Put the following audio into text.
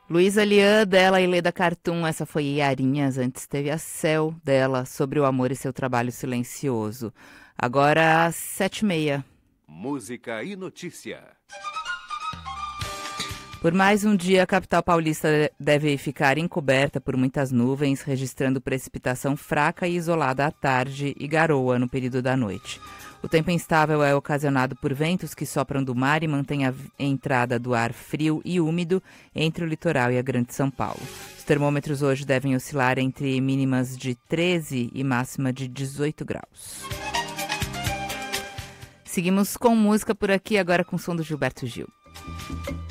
Luísa Lian, dela e Leda Cartoon, essa foi Iarinhas, antes teve a Céu dela, sobre o amor e seu trabalho silencioso. Agora às 7h30. Música e notícia. Por mais um dia, a capital paulista deve ficar encoberta por muitas nuvens, registrando precipitação fraca e isolada à tarde e garoa no período da noite. O tempo instável é ocasionado por ventos que sopram do mar e mantêm a entrada do ar frio e úmido entre o litoral e a Grande São Paulo. Os termômetros hoje devem oscilar entre mínimas de 13 e máxima de 18 graus. Seguimos com música por aqui, agora com o som do Gilberto Gil.